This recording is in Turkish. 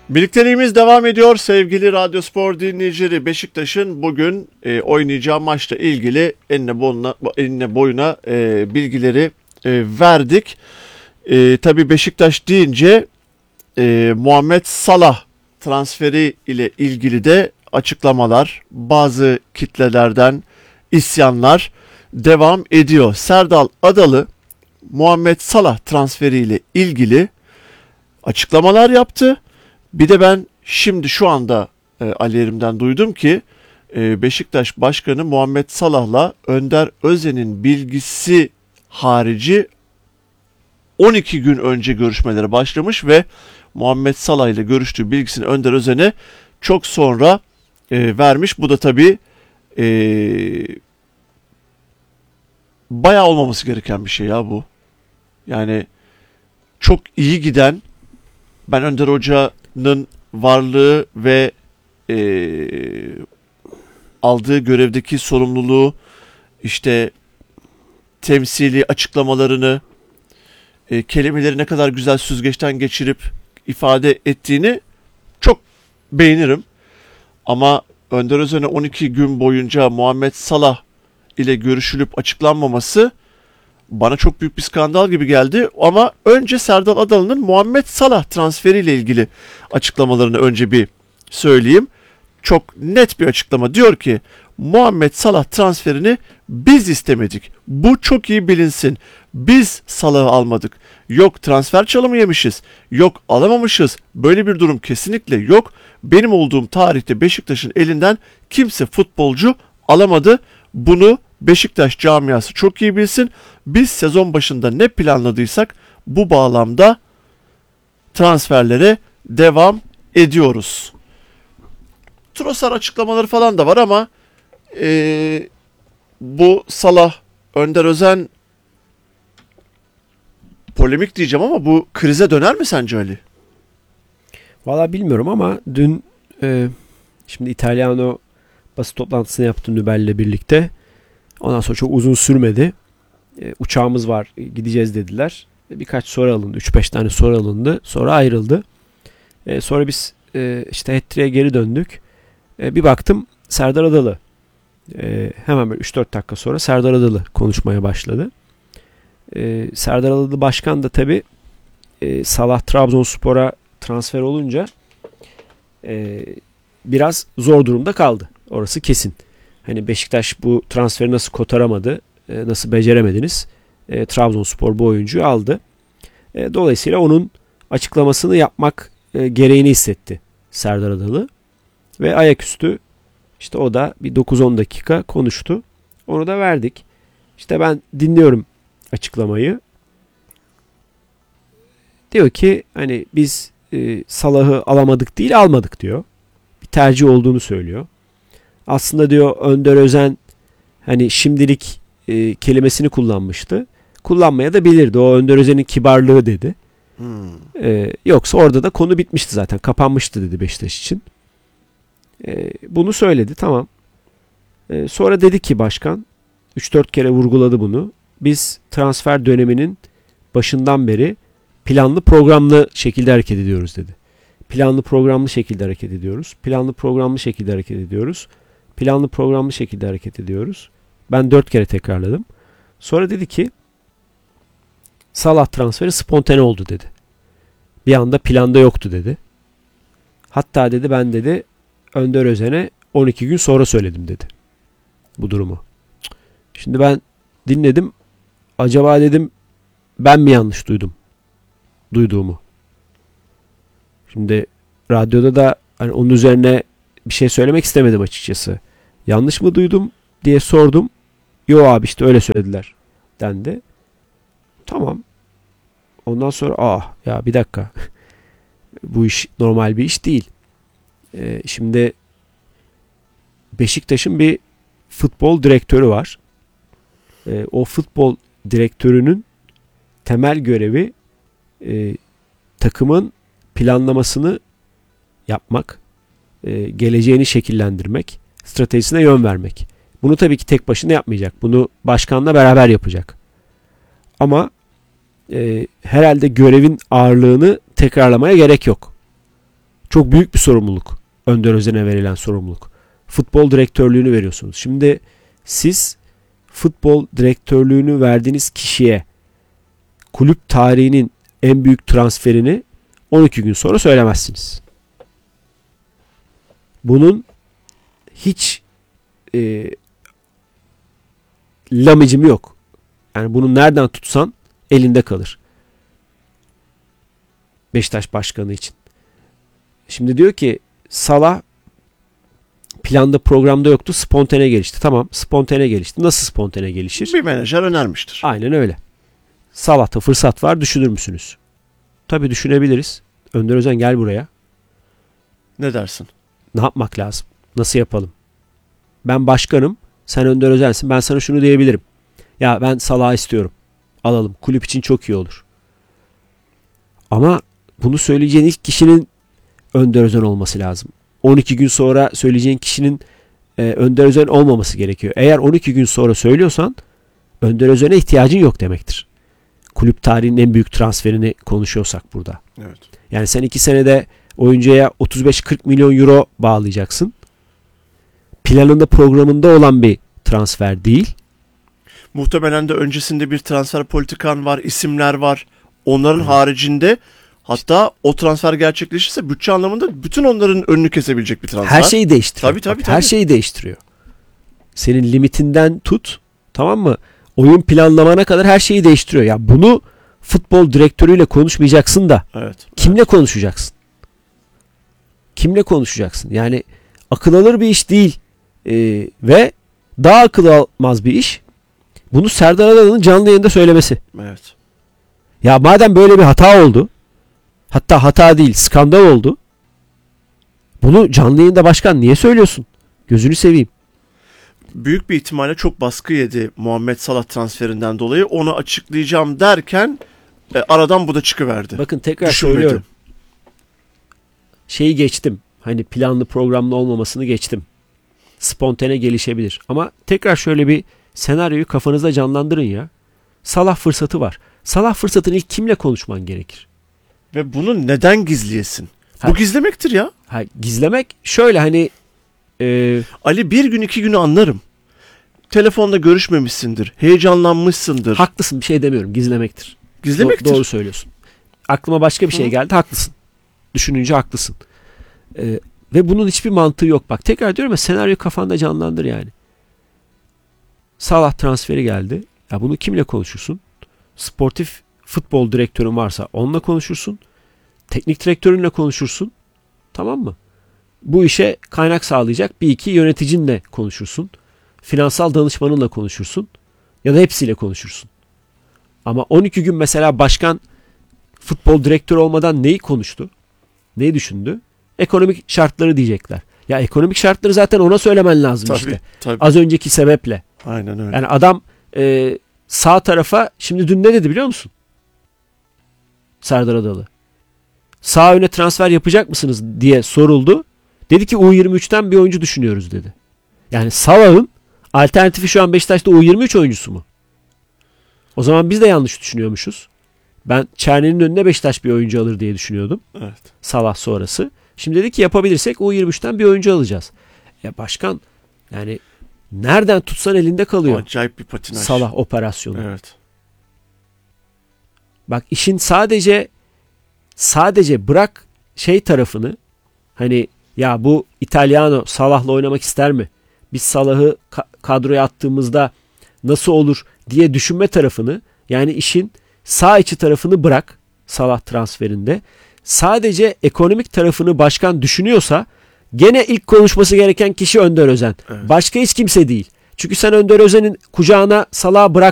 Birlikteliğimiz devam ediyor sevgili Radyo Spor dinleyicileri. Beşiktaş'ın bugün oynayacağı maçla ilgili enine boyuna bilgileri verdik. Tabii Beşiktaş deyince Muhammed Salah transferi ile ilgili de açıklamalar, bazı kitlelerden isyanlar devam ediyor. Serdal Adalı Muhammed Salah transferi ile ilgili açıklamalar yaptı. Bir de ben şimdi şu anda Ali Erim'den duydum ki Beşiktaş Başkanı Muhammed Salah'la Önder Özen'in bilgisi harici 12 gün önce görüşmeleri başlamış ve Muhammed Salah ile görüştüğü bilgisini Önder Özen'e çok sonra vermiş. Bu da tabii bayağı olmaması gereken bir şey ya bu. Yani çok iyi giden, ben Önder Hoca'nın varlığı ve aldığı görevdeki sorumluluğu, işte temsili açıklamalarını, kelimeleri ne kadar güzel süzgeçten geçirip ifade ettiğini çok beğenirim. Ama Önder Özen'e 12 gün boyunca Muhammed Salah ile görüşülüp açıklanmaması bana çok büyük bir skandal gibi geldi. Ama önce Serdal Adalı'nın Muhammed Salah transferiyle ilgili açıklamalarını önce bir söyleyeyim. Çok net bir açıklama. Diyor ki Muhammed Salah transferini biz istemedik. Bu çok iyi bilinsin. Biz Salah'ı almadık. Yok transfer çalımı yemişiz. Yok alamamışız. Böyle bir durum kesinlikle yok. Benim olduğum tarihte Beşiktaş'ın elinden kimse futbolcu alamadı. Bunu Beşiktaş camiası çok iyi bilsin. Biz sezon başında ne planladıysak bu bağlamda transferlere devam ediyoruz. Trossard açıklamaları falan da var ama bu Salah, Önder Özen polemik diyeceğim ama bu krize döner mi sence Ali? Valla bilmiyorum ama dün şimdi Italiano basın toplantısını yaptı Nübel'le birlikte. Ondan sonra çok uzun sürmedi. Uçağımız var, gideceğiz dediler. Birkaç soru alındı. 3-5 tane soru alındı. Sonra ayrıldı. Sonra biz işte hat-trick'e geri döndük. Bir baktım Serdar Adalı. Hemen böyle 3-4 dakika sonra Serdar Adalı konuşmaya başladı. Serdar Adalı başkan da tabii Salah Trabzonspor'a transfer olunca biraz zor durumda kaldı. Orası kesin. Hani Beşiktaş bu transferi nasıl kotaramadı, nasıl beceremediniz? Trabzonspor bu oyuncuyu aldı. Dolayısıyla onun açıklamasını yapmak gereğini hissetti Serdar Adalı. Ve ayaküstü işte o da bir 9-10 dakika konuştu. Onu da verdik. İşte ben dinliyorum açıklamayı. Diyor ki hani biz Salah'ı alamadık değil almadık diyor. Bir tercih olduğunu söylüyor. Aslında diyor Önder Özen hani şimdilik kelimesini kullanmıştı. Kullanmaya da bilirdi. O Önder Özen'in kibarlığı dedi. Yoksa orada da konu bitmişti zaten. Kapanmıştı dedi Beşiktaş için. Bunu söyledi, tamam. Sonra dedi ki başkan 3-4 kere vurguladı bunu. Biz transfer döneminin başından beri planlı programlı şekilde hareket ediyoruz dedi. Planlı programlı şekilde hareket ediyoruz. Planlı programlı şekilde hareket ediyoruz. Planlı programlı şekilde hareket ediyoruz. Ben 4 kere tekrarladım. Sonra dedi ki Salah transferi spontane oldu dedi. Bir anda planda yoktu dedi. Hatta dedi ben dedi Önder Özen'e 12 gün sonra söyledim dedi. Bu durumu. Şimdi ben dinledim. Acaba dedim ben mi yanlış duydum? Duyduğumu. Şimdi radyoda da hani onun üzerine bir şey söylemek istemedim açıkçası. Yanlış mı duydum diye sordum. Yo abi işte öyle söylediler dendi. Tamam. Ondan sonra ya bir dakika. Bu iş normal bir iş değil. Şimdi Beşiktaş'ın bir futbol direktörü var. O futbol direktörünün temel görevi takımın planlamasını yapmak, geleceğini şekillendirmek, stratejisine yön vermek. Bunu tabii ki tek başına yapmayacak. Bunu başkanla beraber yapacak. Ama herhalde görevin ağırlığını tekrarlamaya gerek yok. Çok büyük bir sorumluluk. Önder Özen'e verilen sorumluluk. Futbol direktörlüğünü veriyorsunuz. Şimdi siz futbol direktörlüğünü verdiğiniz kişiye kulüp tarihinin en büyük transferini 12 gün sonra söylemezsiniz. Bunun hiç lamıcımı yok. Yani bunu nereden tutsan elinde kalır. Beşiktaş başkanı için. Şimdi diyor ki Salah planda programda yoktu. Spontane gelişti. Tamam, spontane gelişti. Nasıl spontane gelişir? Bir menajer önermiştir. Aynen öyle. Salah'ta fırsat var. Düşünür müsünüz? Tabii düşünebiliriz. Önder Özen gel buraya. Ne dersin? Ne yapmak lazım? Nasıl yapalım? Ben başkanım. Sen Önder Özen'sin. Ben sana şunu diyebilirim. Ya ben Salah'ı istiyorum. Alalım. Kulüp için çok iyi olur. Ama bunu söyleyeceğin ilk kişinin Önder Özen olması lazım. 12 gün sonra söyleyeceğin kişinin Önder Özen olmaması gerekiyor. Eğer 12 gün sonra söylüyorsan Önder Özen'e ihtiyacın yok demektir. Kulüp tarihinin en büyük transferini konuşuyorsak burada. Evet. Yani sen 2 senede oyuncuya 35-40 milyon euro bağlayacaksın. Planında programında olan bir transfer değil. Muhtemelen de öncesinde bir transfer politikan var, isimler var. Onların haricinde hatta o transfer gerçekleşirse bütçe anlamında bütün onların önünü kesebilecek bir transfer. Her şeyi değiştiriyor. Tabii. Her şeyi değiştiriyor. Senin limitinden tut, tamam mı? Oyun planlamana kadar her şeyi değiştiriyor. Ya bunu futbol direktörüyle konuşmayacaksın da Evet. kimle konuşacaksın? Kimle konuşacaksın? Yani akıl alır bir iş değil. Ve daha akıl almaz bir iş. Bunu Serdar Adalı'nın canlı yayında söylemesi. Evet. Ya madem böyle bir hata oldu, hatta hata değil skandal oldu, bunu canlı yayında başkan niye söylüyorsun? Gözünü seveyim. Büyük bir ihtimalle çok baskı yedi Muhammed Salah transferinden dolayı. Onu açıklayacağım derken aradan bu da çıkıverdi. Bakın tekrar Düşünmedi. söylüyorum. Şeyi geçtim. Hani planlı programlı olmamasını geçtim. Spontane gelişebilir. Ama tekrar şöyle bir senaryoyu kafanızda canlandırın ya. Salah fırsatı var. Salah fırsatını ilk kimle konuşman gerekir? Ve bunu neden gizleyesin? Ha. Bu gizlemektir ya. Ha, gizlemek şöyle hani Ali bir gün 2 günü anlarım. Telefonda görüşmemişsindir. Heyecanlanmışsındır. haklısın, bir şey demiyorum, gizlemektir. Gizlemektir. Doğru söylüyorsun. Aklıma başka bir şey geldi, haklısın. Düşününce haklısın. Ve bunun hiçbir mantığı yok. Bak tekrar diyorum ya, senaryo kafanda canlandır yani. Salah transferi geldi. Ya bunu kimle konuşursun? Sportif futbol direktörün varsa onunla konuşursun. Teknik direktörünle konuşursun. Tamam mı? Bu işe kaynak sağlayacak bir iki yöneticinle konuşursun. Finansal danışmanınla konuşursun. Ya da hepsiyle konuşursun. Ama 12 gün mesela başkan futbol direktörü olmadan neyi konuştu? Neyi düşündü? Ekonomik şartları diyecekler. Ya ekonomik şartları zaten ona söylemen lazım işte. Tabii. Az önceki sebeple. Aynen öyle. Yani adam sağ tarafa şimdi dün ne dedi biliyor musun? Serdar Adalı. Sağ öne transfer yapacak mısınız diye soruldu. Dedi ki U23'ten bir oyuncu düşünüyoruz dedi. Yani Salah'ın alternatifi şu an Beşiktaş'ta U23 oyuncusu mu? O zaman biz de yanlış düşünüyormuşuz. Ben Çerni'nin önüne Beşiktaş bir oyuncu alır diye düşünüyordum. Evet. Salah sonrası. Şimdi dedi ki yapabilirsek U23'ten bir oyuncu alacağız. Ya başkan yani nereden tutsan elinde kalıyor. Acayip bir patinaj. Salah operasyonu. Evet. Bak işin sadece bırak şey tarafını, hani ya bu İtalyano Salah'la oynamak ister mi? Biz Salah'ı kadroya attığımızda nasıl olur diye düşünme tarafını, yani işin sağ içi tarafını bırak Salah transferinde. Sadece ekonomik tarafını başkan düşünüyorsa gene ilk konuşması gereken kişi Önder Özen. Evet. Başka hiç kimse değil. Çünkü sen Önder Özen'in kucağına Salah'ı